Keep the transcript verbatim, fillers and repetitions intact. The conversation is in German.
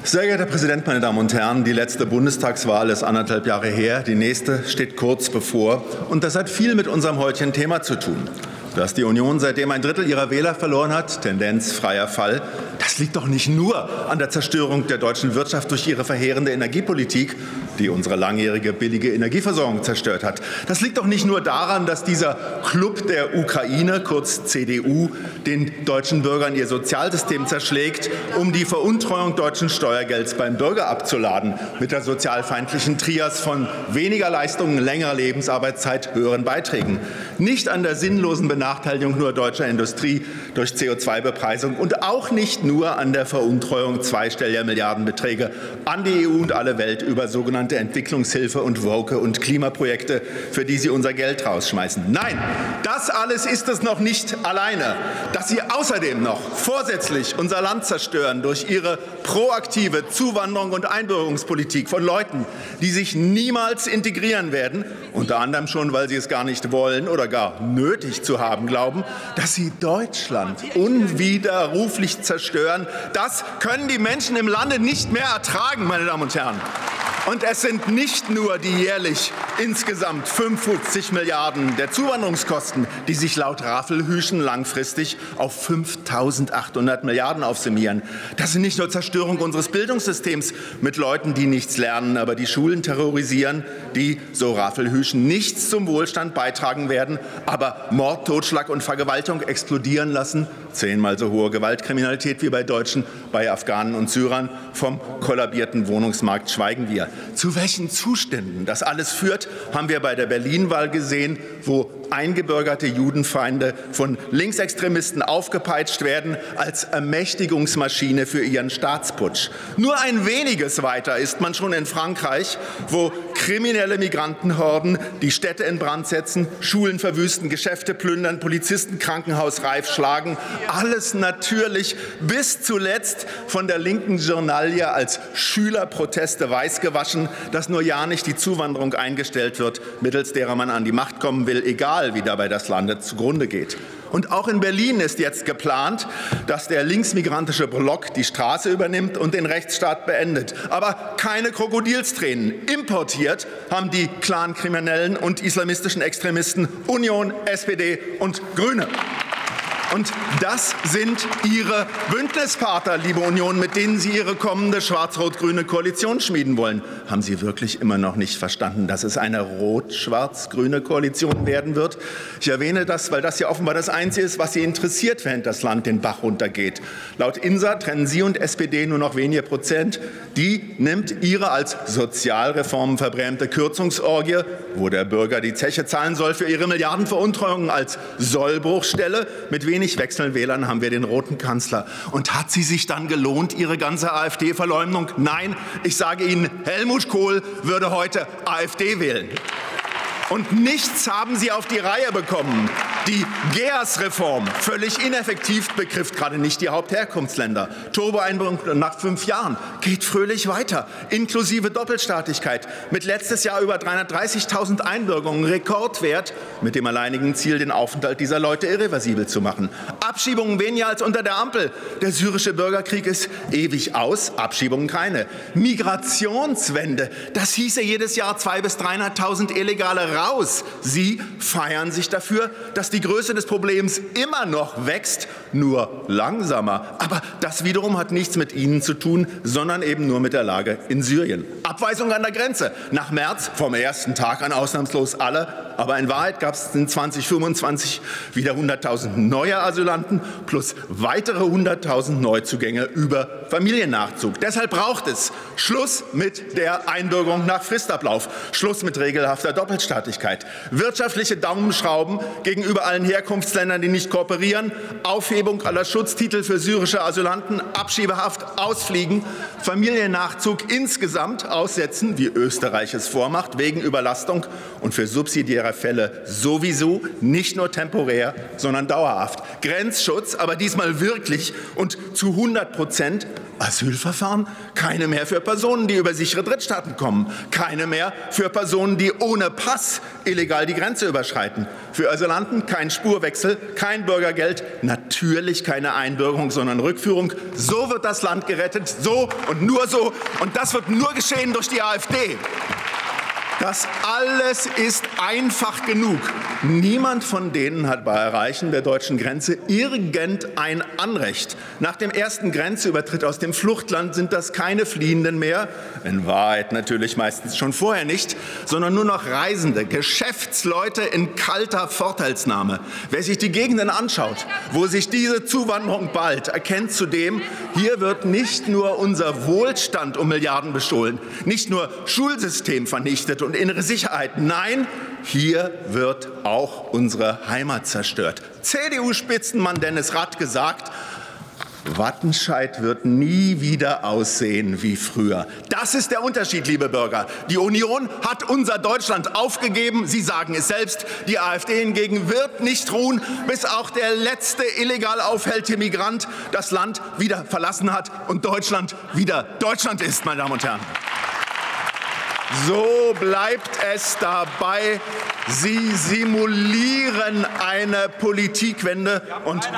Sehr geehrter Herr Präsident, meine Damen und Herren! Die letzte Bundestagswahl ist anderthalb Jahre her. Die nächste steht kurz bevor. Und das hat viel mit unserem heutigen Thema zu tun. Dass die Union seitdem ein Drittel ihrer Wähler verloren hat, Tendenz freier Fall, das liegt doch nicht nur an der Zerstörung der deutschen Wirtschaft durch ihre verheerende Energiepolitik, die unsere langjährige billige Energieversorgung zerstört hat. Das liegt doch nicht nur daran, dass dieser Club der Ukraine, kurz C D U, den deutschen Bürgern ihr Sozialsystem zerschlägt, um die Veruntreuung deutschen Steuergelds beim Bürger abzuladen, mit der sozialfeindlichen Trias von weniger Leistungen, längerer Lebensarbeitszeit, höheren Beiträgen. Nicht an der sinnlosen Benachteiligung nur deutscher Industrie durch C O zwei Bepreisung und auch nicht nur an der Veruntreuung zweistelliger Milliardenbeträge an die E U und alle Welt über sogenannte Entwicklungshilfe und Woke- und Klimaprojekte, für die sie unser Geld rausschmeißen. Nein, das alles ist es noch nicht alleine. Dass sie außerdem noch vorsätzlich unser Land zerstören durch ihre proaktive Zuwanderung und Einbürgerungspolitik von Leuten, die sich niemals integrieren werden, unter anderem schon, weil sie es gar nicht wollen oder gar nötig zu haben glauben, dass sie Deutschland unwiderruflich zerstören. Das können die Menschen im Lande nicht mehr ertragen, meine Damen und Herren. Und es sind nicht nur die jährlich insgesamt fünfundfünfzig Milliarden der Zuwanderungskosten, die sich laut Raffelhüschen langfristig auf fünftausendachthundert Milliarden aufsummieren. Das sind nicht nur Zerstörung unseres Bildungssystems mit Leuten, die nichts lernen, aber die Schulen terrorisieren, die, so Raffelhüschen, nichts zum Wohlstand beitragen werden, aber Mord, Totschlag und Vergewaltigung explodieren lassen, zehnmal so hohe Gewaltkriminalität wie bei Deutschen, bei Afghanen und Syrern. Vom kollabierten Wohnungsmarkt schweigen wir. Zu welchen Zuständen das alles führt, haben wir bei der Berlin-Wahl gesehen, wo eingebürgerte Judenfeinde von Linksextremisten aufgepeitscht werden als Ermächtigungsmaschine für ihren Staatsputsch. Nur ein weniges weiter ist man schon in Frankreich, wo kriminelle Migrantenhorden die Städte in Brand setzen, Schulen verwüsten, Geschäfte plündern, Polizisten krankenhausreif schlagen. Alles natürlich bis zuletzt von der linken Journalie als Schülerproteste weißgewaschen, dass nur ja nicht die Zuwanderung eingestellt wird, mittels derer man an die Macht kommen will, egal wie dabei das Land zugrunde geht. Und auch in Berlin ist jetzt geplant, dass der linksmigrantische Block die Straße übernimmt und den Rechtsstaat beendet. Aber keine Krokodilstränen. Importiert haben die Clankriminellen und islamistischen Extremisten Union, S P D und Grüne. Und das sind Ihre Bündnispartner, liebe Union, mit denen Sie Ihre kommende schwarz-rot-grüne Koalition schmieden wollen. Haben Sie wirklich immer noch nicht verstanden, dass es eine rot-schwarz-grüne Koalition werden wird? Ich erwähne das, weil das ja offenbar das Einzige ist, was Sie interessiert, während das Land den Bach runtergeht. Laut INSA trennen Sie und S P D nur noch wenige Prozent. Die nimmt Ihre als Sozialreformen verbrämte Kürzungsorgie, wo der Bürger die Zeche zahlen soll für ihre Milliardenveruntreuungen, als Sollbruchstelle. Mit wenig wechselnden Wählern haben wir den roten Kanzler. Und hat sie sich dann gelohnt, Ihre ganze AfD-Verleumdung? Nein, ich sage Ihnen, Helmut Kohl würde heute AfD wählen. Und nichts haben Sie auf die Reihe bekommen. Die G E A S-Reform, völlig ineffektiv, betrifft gerade nicht die Hauptherkunftsländer. Turbo-Einbringung nach fünf Jahren geht fröhlich weiter, inklusive Doppelstaatlichkeit. Mit letztes Jahr über dreihundertdreißigtausend Einbürgerungen, Rekordwert, mit dem alleinigen Ziel, den Aufenthalt dieser Leute irreversibel zu machen. Abschiebungen weniger als unter der Ampel. Der syrische Bürgerkrieg ist ewig aus, Abschiebungen keine. Migrationswende, das hieße jedes Jahr zweihunderttausend bis dreihunderttausend Illegale raus. Sie feiern sich dafür, dass die Größe des Problems immer noch wächst, nur langsamer. Aber das wiederum hat nichts mit Ihnen zu tun, sondern eben nur mit der Lage in Syrien. Abweisung an der Grenze. Nach März, vom ersten Tag an ausnahmslos alle. Aber in Wahrheit gab es in zweitausendfünfundzwanzig wieder hunderttausend neue Asylanten plus weitere hunderttausend Neuzugänge über Familiennachzug. Deshalb braucht es Schluss mit der Einbürgerung nach Fristablauf, Schluss mit regelhafter Doppelstaatlichkeit, wirtschaftliche Daumenschrauben gegenüber allen Herkunftsländern, die nicht kooperieren, Aufhebung aller Schutztitel für syrische Asylanten, Abschiebehaft, Ausfliegen, Familiennachzug insgesamt aussetzen, wie Österreich es vormacht, wegen Überlastung und für subsidiäre Fälle sowieso, nicht nur temporär, sondern dauerhaft. Grenzschutz, aber diesmal wirklich und zu hundert Prozent. Asylverfahren? Keine mehr für Personen, die über sichere Drittstaaten kommen. Keine mehr für Personen, die ohne Pass illegal die Grenze überschreiten. Für Asylanten kein Spurwechsel, kein Bürgergeld. Natürlich natürlich keine Einbürgerung, sondern Rückführung. So wird das Land gerettet, so und nur so. Und das wird nur geschehen durch die AfD. Das alles ist einfach genug. Niemand von denen hat bei Erreichen der deutschen Grenze irgendein Anrecht. Nach dem ersten Grenzübertritt aus dem Fluchtland sind das keine Fliehenden mehr, in Wahrheit natürlich meistens schon vorher nicht, sondern nur noch Reisende, Geschäftsleute in kalter Vorteilsnahme. Wer sich die Gegenden anschaut, wo sich diese Zuwanderung ballt, erkennt zudem, hier wird nicht nur unser Wohlstand um Milliarden bestohlen, nicht nur Schulsystem vernichtet und innere Sicherheit. Nein, hier wird auch unsere Heimat zerstört. C D U-Spitzenmann Dennis Rath gesagt, Wattenscheid wird nie wieder aussehen wie früher. Das ist der Unterschied, liebe Bürger. Die Union hat unser Deutschland aufgegeben. Sie sagen es selbst. Die AfD hingegen wird nicht ruhen, bis auch der letzte illegal aufhältige Migrant das Land wieder verlassen hat und Deutschland wieder Deutschland ist, meine Damen und Herren. So bleibt es dabei. Sie simulieren eine Politikwende und